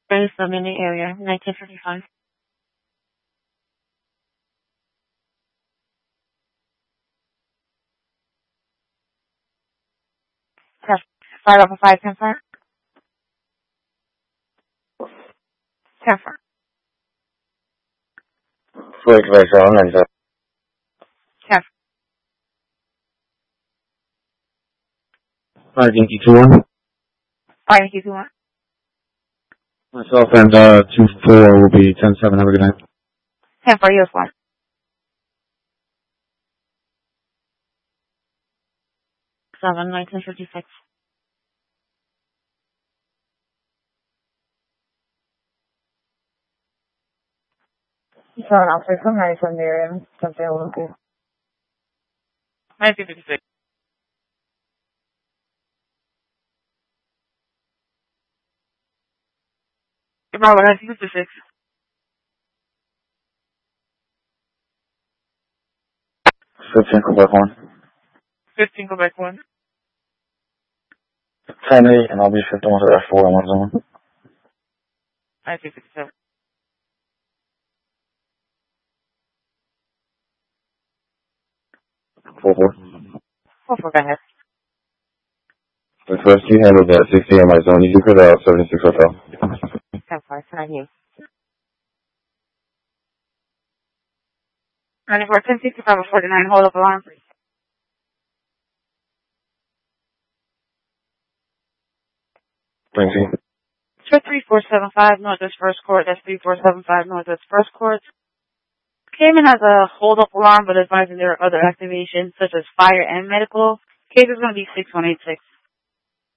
There's some in the area, 1955. Test 5 confirm. Confirm. Flight Quebec 797. Confirm. Flight Yankee 21. Fire Yankee 21. Myself and 24 will be 10-7. Have a good night. 10 for US 1. Seven, 1956. So an officer from 97 area, something local. 1956. Bravo, 1956. 15 Quebec 1. 15 Quebec 1. 10-8, and I'll be 51 to F4 on 1 zone. 1957. 4-4. 4 go ahead. The first you handled that 60 on my zone. You do put out 76 hotel. 10 4, 98. 94, 1065, 49, hold up alarm. Thank you. For 3475 Northwest First Court, that's 3475 Northwest First Court. Came in as a hold-up alarm, but advising there are other activations, such as fire and medical. Case is going to be 6186.